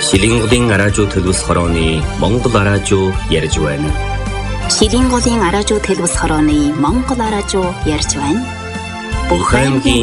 Шилийн голын араажуу төлөвс хорооны Монгол араажуу ярьж байна. Шилийн голын араажуу төлөвс хорооны Монгол араажуу ярьж байна. Бүх аймгийн